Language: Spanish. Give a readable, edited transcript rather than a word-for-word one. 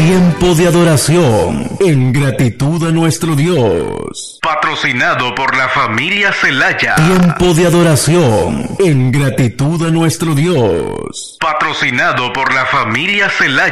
Tiempo de adoración en gratitud a nuestro Dios. Patrocinado por la familia Celaya. Tiempo de adoración en gratitud a nuestro Dios. Patrocinado por la familia Celaya.